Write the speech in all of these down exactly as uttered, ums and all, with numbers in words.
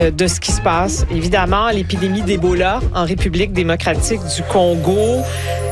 de ce qui se passe. Évidemment, l'épidémie d'Ebola en République démocratique du Congo,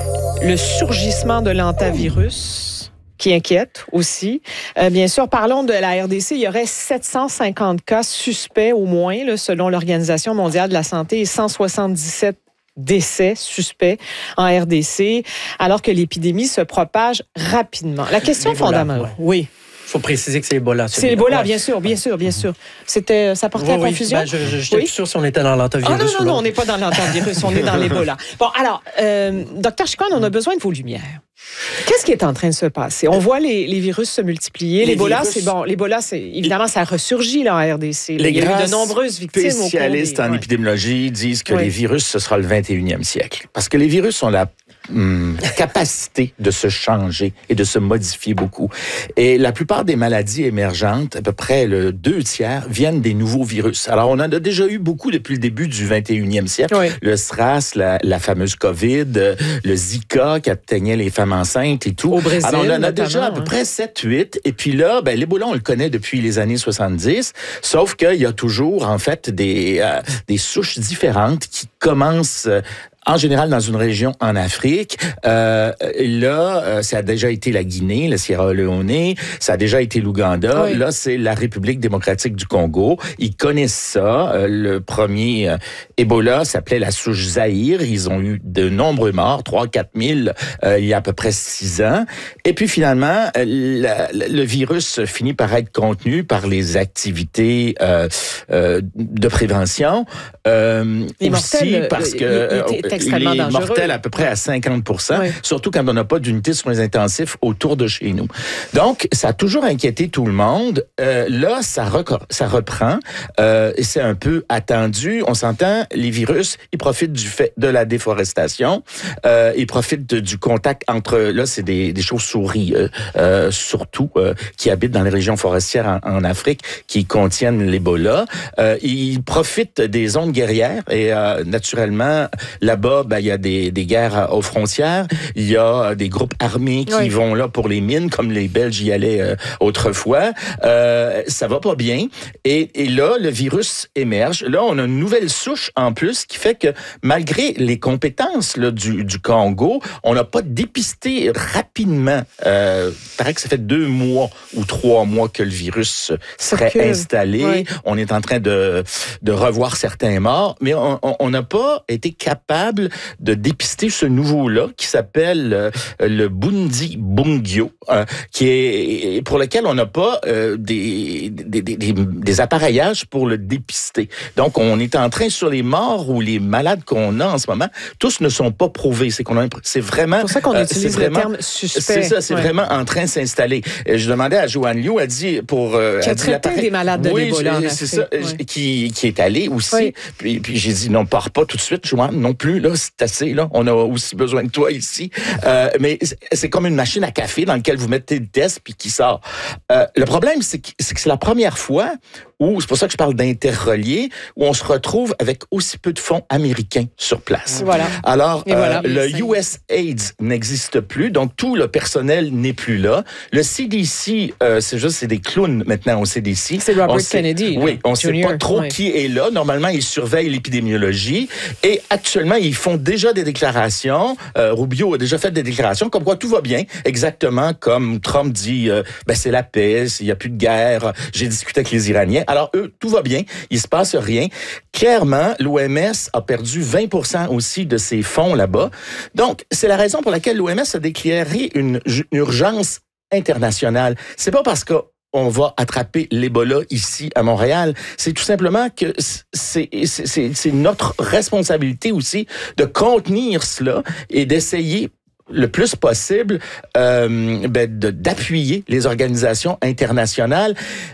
le surgissement de l'hantavirus qui inquiète aussi. Euh, bien sûr, parlons de la R D C. Il y aurait sept cent cinquante cas suspects au moins, là, selon l'Organisation mondiale de la santé, et cent soixante-dix-sept décès suspects en R D C, alors que l'épidémie se propage rapidement. La question fondamentale... Ouais. Oui. Il faut préciser que c'est l'Ebola. C'est l'Ebola, ouais. bien sûr, bien sûr, bien sûr. C'était, ça portait oui, à confusion? Oui, ben, je n'étais oui. plus sûr si on était dans l'hantavirus. Ah non, non, non, on n'est pas dans l'hantavirus, on est dans l'Ebola. Bon, alors, euh, docteur Chiquan, on a besoin de vos lumières. Qu'est-ce qui est en train de se passer? On voit les, les virus se multiplier. L'Ebola, virus... c'est bon. L'Ebola, c'est évidemment, ça ressurgit là, en R D C. Les Il y a eu de nombreuses victimes. Les spécialistes des... en ouais. épidémiologie disent que oui. les virus, ce sera le vingt et unième siècle. Parce que les virus ont la hum, capacité de se changer et de se modifier beaucoup. Et la plupart des maladies émergentes, à peu près le deux tiers, viennent des nouveaux virus. Alors, on en a déjà eu beaucoup depuis le début du vingt et unième siècle. Oui. Le SRAS, la, la fameuse COVID, le Zika qui atteignait les femmes enceintes et tout. Au Brésil, alors, on en a déjà à hein. peu près sept huit. Et puis là, ben, l'Ebola, on le connaît depuis les années soixante-dix. Sauf qu'il y a toujours, en fait, des, euh, des souches différentes qui commencent... Euh, en général, dans une région en Afrique, euh, là, euh, ça a déjà été la Guinée, la Sierra Leone, ça a déjà été l'Ouganda. Oui. Là, c'est la République démocratique du Congo. Ils connaissent ça. Euh, le premier euh, Ebola s'appelait la souche Zaïre. Ils ont eu de nombreux morts, trois à quatre mille, euh, il y a à peu près six ans. Et puis, finalement, euh, la, le virus finit par être contenu par les activités euh, euh, de prévention. Euh, les aussi mortels, parce que... euh, extrêmement il est dangereux. mortel à peu près à cinquante pour cent, oui. Surtout quand on n'a pas d'unité de soins intensifs autour de chez nous. Donc, ça a toujours inquiété tout le monde. Euh, là, ça, rec- ça reprend euh, et c'est un peu attendu. On s'entend, les virus, ils profitent du fait de la déforestation. Euh, ils profitent de, du contact entre... Là, c'est des, des chauves-souris, euh, euh, surtout, euh, qui habitent dans les régions forestières en, en Afrique, qui contiennent l'Ebola. Euh, ils profitent des zones guerrières et euh, naturellement, là-bas, ben, il y a des, des guerres aux frontières. Il y a des groupes armés qui oui. vont là pour les mines, comme les Belges y allaient euh, autrefois. Euh, ça va pas bien. Et, et là, le virus émerge. Là, on a une nouvelle souche en plus qui fait que malgré les compétences là, du, du Congo, on n'a pas dépisté rapidement. Euh, il paraît que ça fait deux mois ou trois mois que le virus serait okay. installé. Oui. On est en train de, de revoir certains morts, mais on n'a pas été capable de dépister ce nouveau-là qui s'appelle euh, le Bundi Bungyo, euh, qui est pour lequel on n'a pas euh, des, des, des, des, des appareillages pour le dépister. Donc, on est en train sur les morts ou les malades qu'on a en ce moment, tous ne sont pas prouvés. C'est qu'on a, c'est vraiment. C'est pour ça qu'on euh, utilise le terme suspect. C'est ça, c'est ouais. vraiment en train de s'installer. Et je demandais à Joanne Liu, elle dit pour euh, qui a traité des malades de oui, l'Ebola. c'est ça, ouais. qui qui est allé aussi. Oui. Puis, puis j'ai dit non, pars pas tout de suite, Joanne, non plus. Là, c'est assez. Là, on a aussi besoin de toi ici. Euh, mais c'est comme une machine à café dans laquelle vous mettez le test puis qui sort. Euh, le problème, c'est que, c'est que c'est la première fois où, c'est pour ça que je parle d'interreliés, où on se retrouve avec aussi peu de fonds américains sur place. Voilà. Alors, euh, voilà, le U S AIDS n'existe plus, donc tout le personnel n'est plus là. Le C D C, euh, c'est juste, c'est des clowns maintenant au C D C. C'est Robert on sait, Kennedy. Oui, on ne sait pas trop oui. qui est là. Normalement, ils surveillent l'épidémiologie et actuellement, ils font déjà des déclarations. Euh, Rubio a déjà fait des déclarations comme quoi tout va bien, exactement comme Trump dit, euh, ben c'est la paix, il n'y a plus de guerre, j'ai discuté avec les Iraniens. Alors, eux, tout va bien, il se passe rien. Clairement, l'O M S a perdu vingt pour cent aussi de ses fonds là-bas. Donc, c'est la raison pour laquelle l'O M S a déclaré une, une urgence internationale. C'est pas parce que on va attraper l'Ebola ici à Montréal. C'est tout simplement que c'est, c'est, c'est, c'est notre responsabilité aussi de contenir cela et d'essayer le plus possible euh, ben, de, d'appuyer les organisations internationales.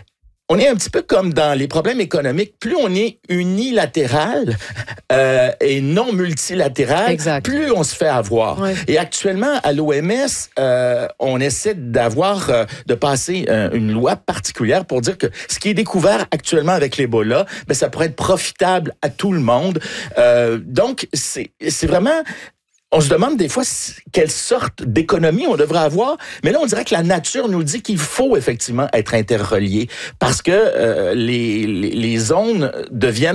On est un petit peu comme dans les problèmes économiques. Plus on est unilatéral euh, et non multilatéral, exact. Plus on se fait avoir. Ouais. Et actuellement, à l'O M S, euh, on essaie d'avoir, euh, de passer euh, une loi particulière pour dire que ce qui est découvert actuellement avec l'Ebola, ben, ça pourrait être profitable à tout le monde. Euh, donc, c'est, c'est vraiment... On se demande des fois quelle sorte d'économie on devrait avoir, mais là on dirait que la nature nous dit qu'il faut effectivement être interreliés parce que euh, les, les, les zones deviennent